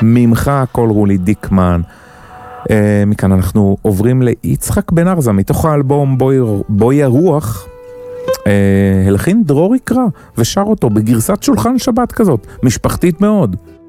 ממך הכל רולי דיקמן. מכאן אנחנו עוברים ליצחק בן ארזה, מתוך האלבום בואי הרוח, הלחין דרור יקרא ושר אותו בגרסת שולחן שבת כזאת, משפחתית מאוד.